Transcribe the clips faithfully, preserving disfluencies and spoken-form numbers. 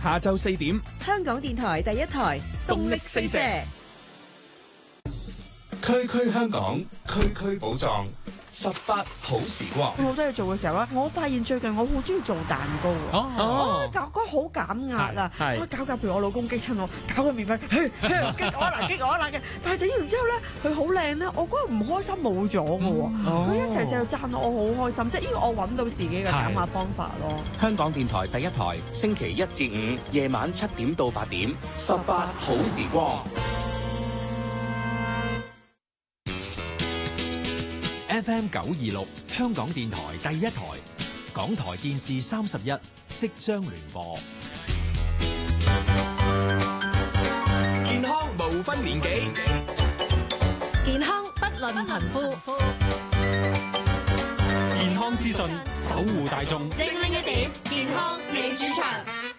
下晝四點， 香港電台第一台動力四射， 區區香港，區區寶藏，十八好時光。 好多嘢做嘅時候咧，我發現最近我好中意做蛋糕啊！ 哦， 哦，搞嗰好減壓啊！ 係我搞搞，譬如我老公激親我，搞個麵粉，嘿嘿激我啦，激我啦嘅。但係整完之後咧，佢好靚咧，我嗰個唔開心冇咗嘅喎。佢一齊成日讚我，我好開心。即係呢個我揾到自己嘅減壓方法咯。 香港電台第一台，星期一至五夜晚七點到八點，十八好時光。 F M 九二六香港電台第一台，港台電視三十一即將聯播。 健康無分年紀， 健康不論貧富， 健康資訊守護大眾。 精靈一點，健康你主場。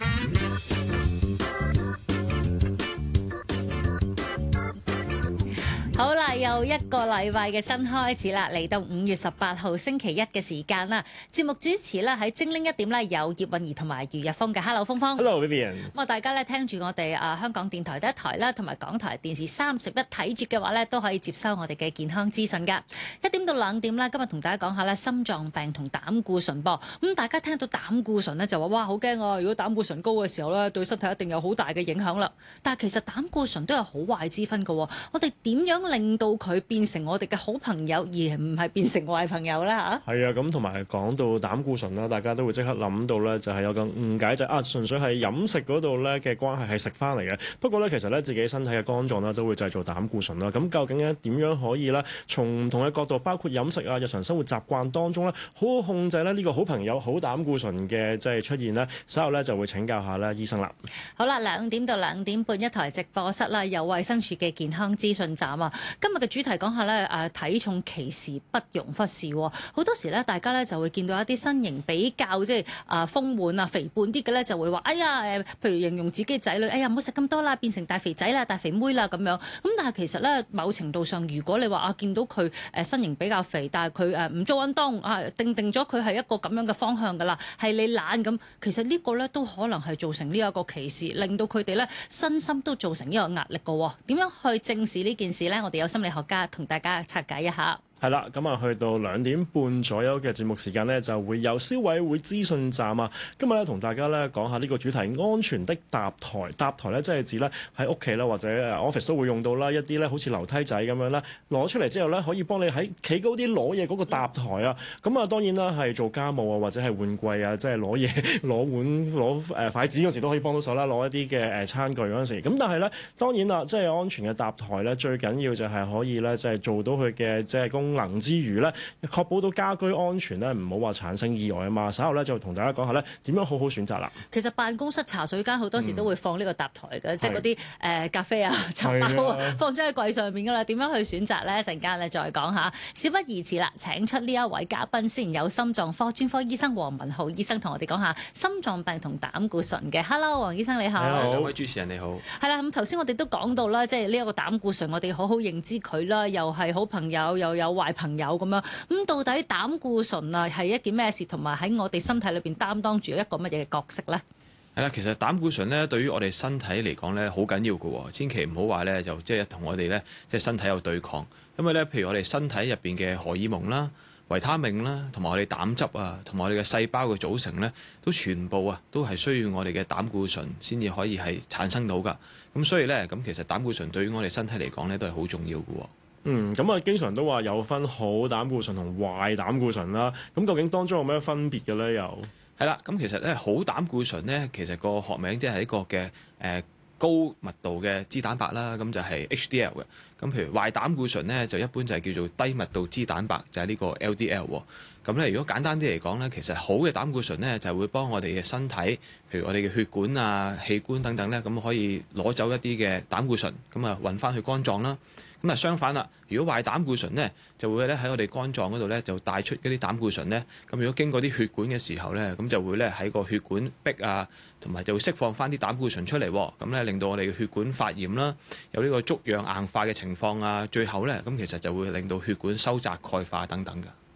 好啦，又一個禮拜嘅新開始啦，嚟到五月十八號星期一嘅時間啦。節目主持咧喺精靈一點咧有葉韻儀同埋余日峰嘅。Hello， 峰峰。 Hello Vivian。 咁啊，大家咧聽住我哋啊香港電台第一台啦，同埋港台電視三十一睇住嘅話咧，都可以接收我哋嘅健康資訊㗎。一點到兩點咧，今日同大家講下咧心臟病同膽固醇噃。咁大家聽到膽固醇咧就話哇好驚啊！如果膽固醇高嘅時候咧，對身體一定有好大嘅影響啦。但係其實膽固醇都有好壞之分㗎喎。我哋點樣令到佢變成我哋嘅好朋友，而唔係變成壞朋友啦嚇？ 係啊，咁同埋講到膽固醇啦，大家都會即刻諗到咧，就係有個誤解就係啊，純粹係飲食嗰度咧嘅關係係食翻嚟嘅。不過咧，其實咧自己身體嘅肝臟啦都會製造膽固醇啦。咁究竟咧點樣可以咧從唔同嘅角度，包括飲食啊、日常生活習慣當中咧，好好控制咧呢個好朋友好膽固醇嘅即係出現咧？稍後咧就會請教下咧醫生啦。 好啦，兩點到兩點半一台直播室啦，有衛生署嘅健康資訊站啊。今日嘅主題講下咧誒體重歧視不容忽視。好多時咧，大家咧就會見到一啲身形比較即係啊豐滿啊肥胖啲嘅咧，就會話哎呀誒，譬如形容自己仔女，哎呀唔好食咁多啦，變成大肥仔啦、大肥妹啦咁樣。咁但係其實咧，某程度上，如果你話啊見到佢誒身形比較肥，但係佢誒唔做運動啊，定定咗佢係一個咁樣嘅方向㗎啦，係你懶咁，其實呢個咧都可能係造成呢一個歧視，令到佢哋咧身心都造成呢個壓力㗎。點樣去正視呢件事咧？我哋有心理學家同大家拆解一下。 係啦，咁啊去到兩點半左右嘅節目時間呢，就會有消委會資訊站啊。今日咧同大家咧講下呢個主題：安全的搭台。搭台咧即係指咧喺屋企啦或者 office 都會用到啦，一啲咧好似樓梯仔咁樣啦，攞出嚟之後咧可以幫你喺企高啲攞嘢嗰個搭台啊。咁啊當然啦係做家務啊或者係換季啊，即係攞嘢攞碗攞誒筷子嗰時都可以幫到手啦，攞一啲嘅誒餐具嗰陣時。咁但係咧當然啦，即係安全嘅搭台咧，最緊要就係可以咧即係做到佢嘅即係功能之餘咧，確保到家居安全咧，唔好話產生意外啊嘛。稍後咧就同大家講下咧點樣好好選擇啦。其實辦公室茶水間好多時都會放呢個搭台嘅，嗯、即係嗰啲誒咖啡啊、茶包啊，放咗喺櫃上面噶啦。點樣去選擇咧？一陣間咧再講下。事不宜遲啦，請出呢一位嘉賓先，有心臟科專科醫生黃文浩醫生同我哋講下心臟病同膽固醇嘅。Hello， 黃醫生你好。 兩位主持人你好。 係啦，咁頭先我哋都講到啦，即係呢一個膽固醇，我哋好好認知佢啦，又係好朋友，又有壞朋友。有咁樣，咁到底膽固醇啊係一件咩事，同埋喺我哋身體裏邊擔當住一個乜嘢嘅角色咧？ 係啦，其實膽固醇咧對於我哋身體嚟講咧好緊要嘅，千祈唔好話咧就即係同我哋咧即係身體有對抗，因為咧譬如我哋身體入邊嘅荷爾蒙啦、維他命啦，同埋我哋膽汁啊，同埋我哋嘅細胞嘅組成咧，都全部啊都係需要我哋嘅膽固醇先至可以係產生到噶。咁所以咧咁其實膽固醇對於我哋身體嚟講咧都係好重要嘅。 嗯，咁啊，經常都話有分好膽固醇同壞膽固醇啦。咁究竟當中有咩分別嘅咧？又係啦，咁其實咧好膽固醇咧，其實個學名即係一個嘅誒、呃、高密度嘅脂蛋白啦，咁就係 H D L 嘅。咁譬如壞膽固醇咧，就一般就係叫做低密度脂蛋白，就係、是、呢個 L D L。咁咧，如果簡單啲嚟講咧，其實好嘅膽固醇咧，就係會幫我哋嘅身體，譬如我哋嘅血管啊、器官等等咧，咁可以攞走一啲嘅膽固醇，咁啊運翻去肝臟啦。咁啊相反啦，如果壞膽固醇咧，就會咧喺我哋肝臟嗰度咧就帶出一啲膽固醇咧。咁如果經過啲血管嘅時候咧，咁就會咧喺個血管壁啊，同埋就會釋放翻啲膽固醇出嚟。咁咧令到我哋嘅血管發炎啦，有呢個粥樣硬化嘅情況啊。最後咧咁其實就會令到血管收窄、鈣化等等㗎。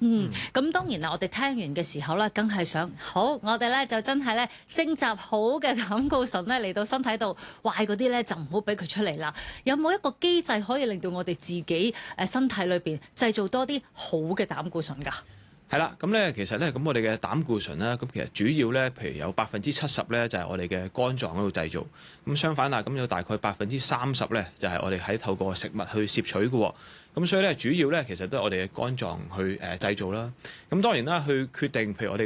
嗯，咁當然啦，我哋聽完嘅時候咧，梗係想好，我哋咧就真係咧徵集好嘅膽固醇咧嚟到身體度，壞嗰啲咧就唔好俾佢出嚟啦。有冇一個機制可以令到我哋自己誒身體裏邊製造多啲好嘅膽固醇㗎？ 係啦，咁咧其實咧，咁我哋嘅膽固醇咧，咁其實主要咧，譬如有百分之七十咧，就係我哋嘅肝臟嗰度製造。咁相反啦，咁有大概百分之三十咧，就係我哋喺透過食物去攝取嘅。咁所以咧，主要咧，其實都係我哋嘅肝臟去誒製造啦。咁當然啦，去決定譬如我哋